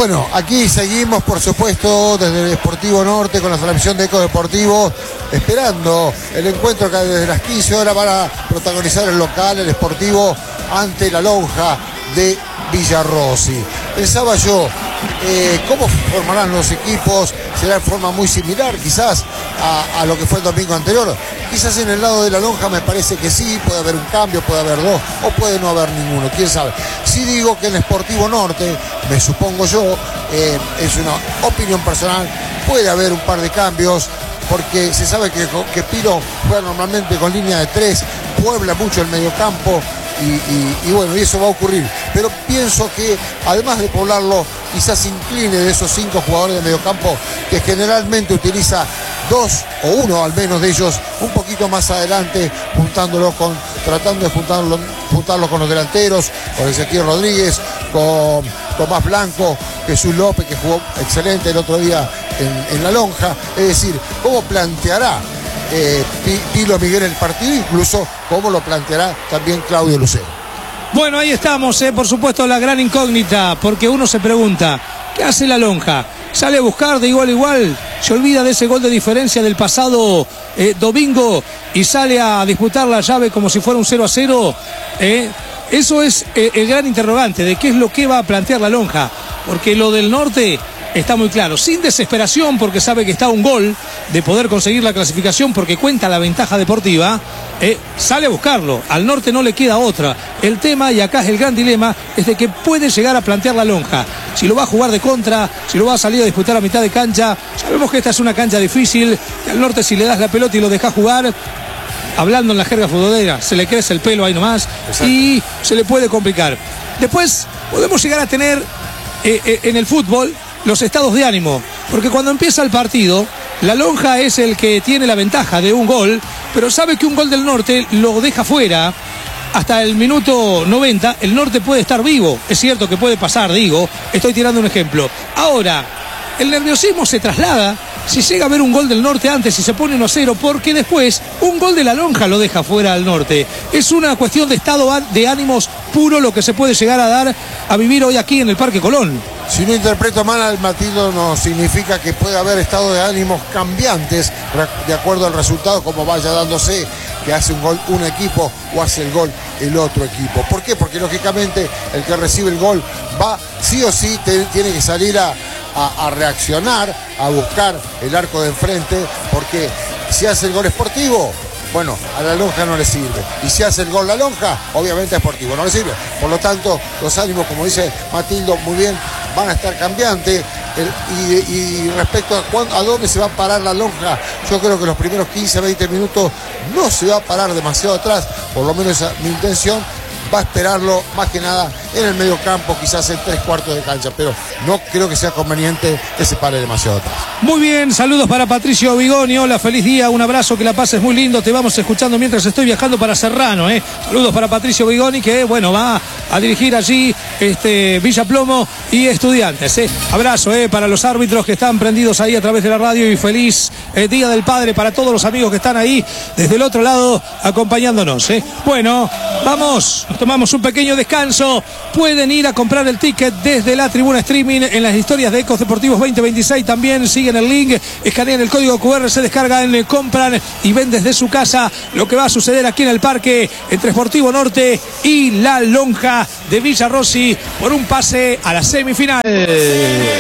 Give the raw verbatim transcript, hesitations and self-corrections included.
Bueno, aquí seguimos, por supuesto, desde el Sportivo Norte con la transmisión de Eco Deportivo, esperando el encuentro que desde las quince horas van a protagonizar el local, el Sportivo, ante la lonja de Villarrossi. Pensaba yo, eh, ¿cómo formarán los equipos? ¿Será en forma muy similar quizás a, a lo que fue el domingo anterior? Quizás en el lado de la lonja me parece que sí, puede haber un cambio, puede haber dos, o puede no haber ninguno, quién sabe. Sí digo que en el Sportivo Norte, me supongo yo, eh, es una opinión personal, puede haber un par de cambios, porque se sabe que, que Piro juega normalmente con línea de tres, puebla mucho el mediocampo, y, y, y bueno, y eso va a ocurrir. Pero pienso que además de poblarlo, quizás incline de esos cinco jugadores de mediocampo que generalmente utiliza dos o uno al menos de ellos un poquito más adelante, juntándolo con, tratando de juntarlo, juntarlo con los delanteros, con Ezequiel Rodríguez, con Tomás Blanco, Jesús López, que jugó excelente el otro día en, en la lonja. Es decir, ¿cómo planteará eh, Pilo Miguel el partido? Incluso cómo lo planteará también Claudio Lucero. Bueno, ahí estamos, eh, por supuesto, la gran incógnita, porque uno se pregunta, ¿qué hace la lonja? ¿Sale a buscar de igual a igual? ¿Se olvida de ese gol de diferencia del pasado eh, domingo y sale a disputar la llave como si fuera un cero a cero? Eh, eso es eh, el gran interrogante de qué es lo que va a plantear la lonja, porque lo del norte está muy claro, sin desesperación, porque sabe que está a un gol de poder conseguir la clasificación, porque cuenta la ventaja deportiva, eh, sale a buscarlo. Al norte no le queda otra. El tema, y acá es el gran dilema, es de que puede llegar a plantear la lonja. Si lo va a jugar de contra, si lo va a salir a disputar a mitad de cancha. Sabemos que esta es una cancha difícil, que al norte si le das la pelota y lo dejas jugar, hablando en la jerga futbolera, se le crece el pelo ahí nomás. Exacto. Y se le puede complicar. Después podemos llegar a tener eh, eh, en el fútbol los estados de ánimo, porque cuando empieza el partido, la lonja es el que tiene la ventaja de un gol, pero sabe que un gol del norte lo deja fuera. Hasta el minuto noventa, el norte puede estar vivo. Es cierto que puede pasar, digo, estoy tirando un ejemplo. Ahora, el nerviosismo se traslada si llega a haber un gol del norte antes y se pone uno a cero, porque después un gol de la lonja lo deja fuera al norte. Es una cuestión de estado de ánimos puro lo que se puede llegar a dar a vivir hoy aquí en el Parque Colón. Si no interpreto mal, el Matildo no significa que pueda haber estado de ánimos cambiantes de acuerdo al resultado, como vaya dándose, que hace un gol un equipo o hace el gol el otro equipo. ¿Por qué? Porque lógicamente el que recibe el gol va sí o sí, te, tiene que salir a, a, a reaccionar, a buscar el arco de enfrente, porque si hace el gol Sportivo, bueno, a la lonja no le sirve. Y si hace el gol la lonja, obviamente a Sportivo no le sirve. Por lo tanto, los ánimos, como dice Matildo muy bien, van a estar cambiantes. El, y, y respecto a, cuándo, a dónde se va a parar la lonja, yo creo que los primeros quince a veinte minutos no se va a parar demasiado atrás, por lo menos esa es mi intención. Va a esperarlo más que nada en el medio campo, quizás en tres cuartos de cancha, pero no creo que sea conveniente que se pare demasiado atrás. Muy bien, saludos para Patricio Bigoni. Hola, feliz día, un abrazo, que la pases muy lindo. Te vamos escuchando mientras estoy viajando para Serrano, eh. Saludos para Patricio Bigoni, que bueno, va a dirigir allí este Villa Plomo y Estudiantes, eh. Abrazo eh, para los árbitros que están prendidos ahí a través de la radio, y feliz eh, Día del Padre para todos los amigos que están ahí desde el otro lado acompañándonos, eh. Bueno, vamos, nos tomamos un pequeño descanso. Pueden ir a comprar el ticket desde la tribuna streaming en las historias de Ecos Deportivos veinte veintiséis. También siguen el link, escanean el código cu erre, se descargan, compran y ven desde su casa lo que va a suceder aquí en el parque entre Sportivo Norte y la lonja de Villarrossi por un pase a la semifinal.